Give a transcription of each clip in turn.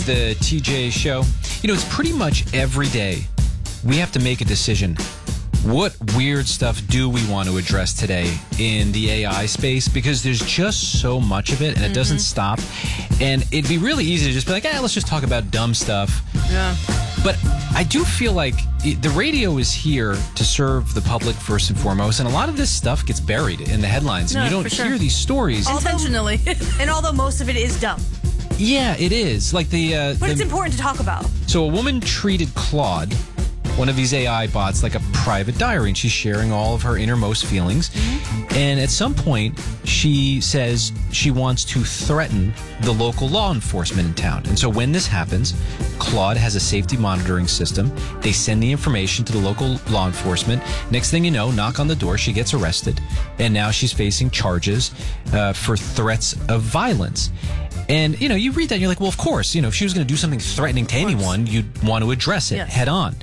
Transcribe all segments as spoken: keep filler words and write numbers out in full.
The T J Show. You know, it's pretty much every day we have to make a decision. What weird stuff do we want to address today in the A I space? Because there's just so much of it, and it mm-hmm. doesn't stop. And it'd be really easy to just be like, eh, let's just talk about dumb stuff. Yeah. But I do feel like the radio is here to serve the public first and foremost, and a lot of this stuff gets buried in the headlines, and no, you don't sure. hear these stories. Intentionally. And although most of it is dumb. Yeah, it is. Like the, uh, but the, it's important to talk about. So a woman treated Claude, one of these A I bots, like a private diary, and she's sharing all of her innermost feelings. Mm-hmm. And at some point, she says she wants to threaten the local law enforcement in town. And so when this happens, Claude has a safety monitoring system. They send the information to the local law enforcement. Next thing you know, knock on the door, she gets arrested. And now she's facing charges uh, for threats of violence. And, you know, you read that and you're like, well, of course, you know, if she was going to do something threatening to anyone, you'd want to address it yes. head on.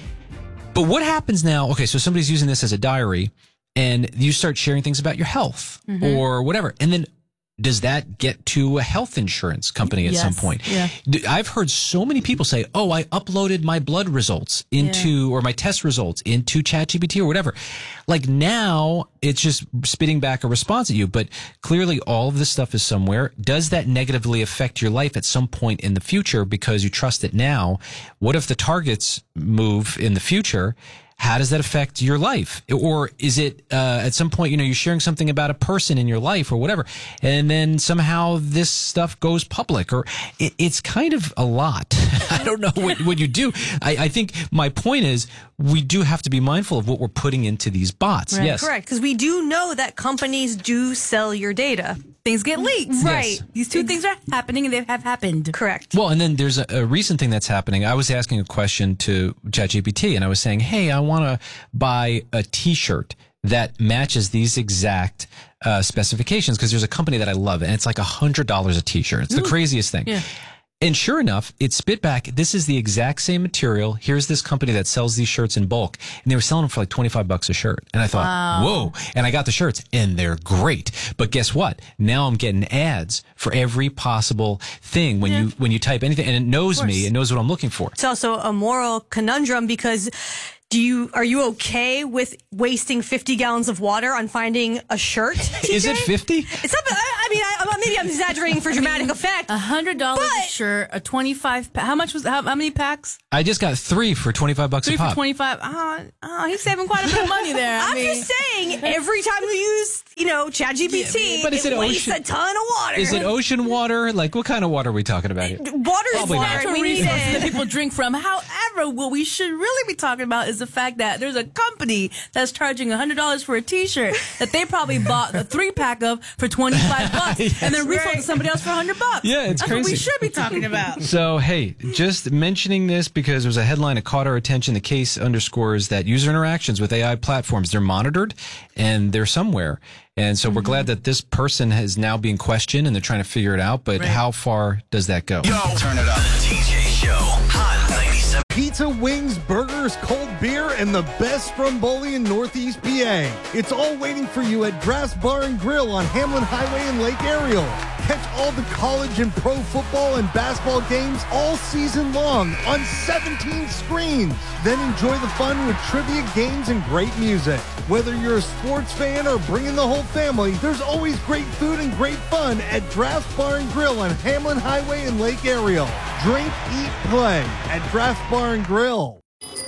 But what happens now? Okay, so somebody's using this as a diary and you start sharing things about your health mm-hmm. or whatever. And then does that get to a health insurance company at yes. some point? Yeah. I've heard so many people say, oh, I uploaded my blood results into, yeah. or my test results into ChatGPT or whatever. Like now it's just spitting back a response at you, but clearly all of this stuff is somewhere. Does that negatively affect your life at some point in the future because you trust it now? What if the targets move in the future? How does that affect your life? Or is it uh, at some point, you know, you're sharing something about a person in your life or whatever, and then somehow this stuff goes public? Or it, it's kind of a lot. I don't know what, what you do. I, I think my point is we do have to be mindful of what we're putting into these bots. Right. Yes. Correct. Because we do know that companies do sell your data. Things get leaked. Right. Yes. These two things are happening and they have happened. Correct. Well, and then there's a, a recent thing that's happening. I was asking a question to ChatGPT and I was saying, hey, I want to buy a t-shirt that matches these exact uh, specifications because there's a company that I love and it's like a hundred dollars a t-shirt. It's Ooh. the craziest thing. Yeah. And sure enough, it spit back, this is the exact same material. Here's this company that sells these shirts in bulk. And they were selling them for like twenty-five bucks a shirt. And I thought, wow. whoa. And I got the shirts and they're great. But guess what? Now I'm getting ads for every possible thing when yeah. you, when you type anything and it knows me, it knows what I'm looking for. It's also a moral conundrum because do you, are you okay with wasting fifty gallons of water on finding a shirt? Is it fifty? It's not, I mean, I, maybe I'm exaggerating for dramatic effect. A hundred dollars a shirt, a twenty-five. How much was? How, how many packs? I just got three for twenty-five bucks three a pop. for twenty-five. Oh, oh, he's saving quite a bit of money there. I I'm mean. just saying, every time we use, you know, ChatGPT, yeah, but is it, it wastes ocean, a ton of water. Is it ocean water? Like, what kind of water are we talking about here? Water's Probably water. Not. We need resources it. that people drink from. However, what we should really be talking about is the fact that there's a company that's charging a hundred dollars for a T-shirt that they probably bought a three pack of for twenty-five bucks, yes, and then resold right. to somebody else for a hundred bucks. Yeah, it's that's crazy. What we should be talking about. So, hey, just mentioning this because there was a headline that caught our attention. The case underscores that user interactions with A I platforms, they're monitored and they're somewhere. And so mm-hmm. we're glad that this person is now being questioned and they're trying to figure it out. But right. how far does that go? Yo, turn it up. The T J Show. Hot ninety-seven. Pizza, wings, burgers, cold beer, and the best Stromboli in Northeast P A. It's all waiting for you at Draft's Bar and Grill on Hamlin Highway in Lake Ariel. Catch all the college and pro football and basketball games all season long on seventeen screens. Then enjoy the fun with trivia games and great music. Whether you're a sports fan or bringing the whole family, there's always great food and great fun at Draft's Bar and Grill on Hamlin Highway in Lake Ariel. Drink, eat, play at Draft's Bar and Grill.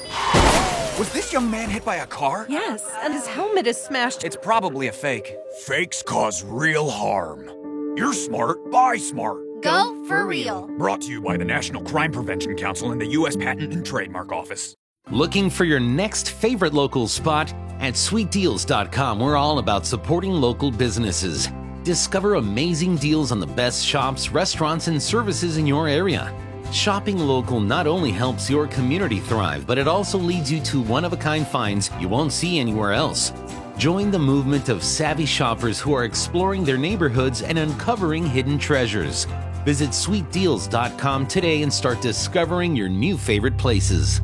Was this young man hit by a car? Yes, and his helmet is smashed. It's probably a fake. Fakes cause real harm. You're smart, buy smart. Go for real. Brought to you by the National Crime Prevention Council and the U S Patent and Trademark Office. Looking for your next favorite local spot? At sweet deals dot com, we're all about supporting local businesses. Discover amazing deals on the best shops, restaurants, and services in your area. Shopping local not only helps your community thrive, but it also leads you to one-of-a-kind finds you won't see anywhere else. Join the movement of savvy shoppers who are exploring their neighborhoods and uncovering hidden treasures. Visit sweet deals dot com today and start discovering your new favorite places.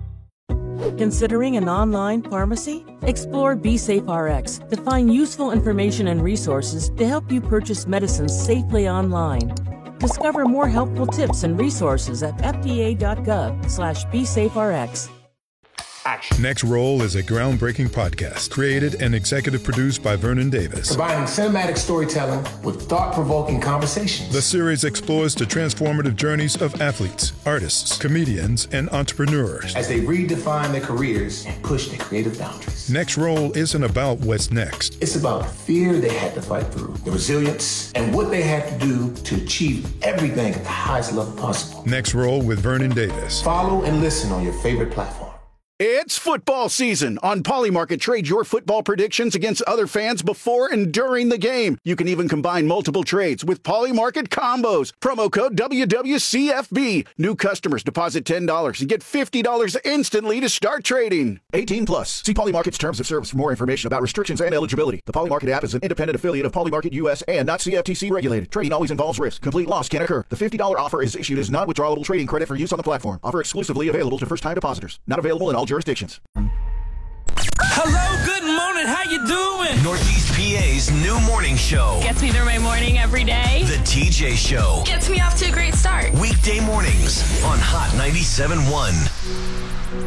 Considering an online pharmacy? Explore BeSafeRx to find useful information and resources to help you purchase medicines safely online. Discover more helpful tips and resources at fda.gov slash BeSafeRx. Next Roll is a groundbreaking podcast created and executive produced by Vernon Davis. Combining cinematic storytelling with thought-provoking conversations. The series explores the transformative journeys of athletes, artists, comedians, and entrepreneurs as they redefine their careers and push their creative boundaries. Next Roll isn't about what's next. It's about the fear they had to fight through, the resilience, and what they had to do to achieve everything at the highest level possible. Next Roll with Vernon Davis. Follow and listen on your favorite platform. It's football season. On Polymarket, trade your football predictions against other fans before and during the game. You can even combine multiple trades with Polymarket combos. Promo code W W C F B. New customers deposit ten dollars and get fifty dollars instantly to start trading. eighteen plus. See Polymarket's terms of service for more information about restrictions and eligibility. The Polymarket app is an independent affiliate of Polymarket U S and not C F T C regulated. Trading always involves risk. Complete loss can occur. The fifty dollars offer is issued as non-withdrawable trading credit for use on the platform. Offer exclusively available to first-time depositors. Not available in all jurisdictions. Hello, good morning. How you doing? Northeast P A's new morning show. Gets me through my morning every day. The T J Show. Gets me off to a great start. Weekday mornings on Hot ninety-seven point one.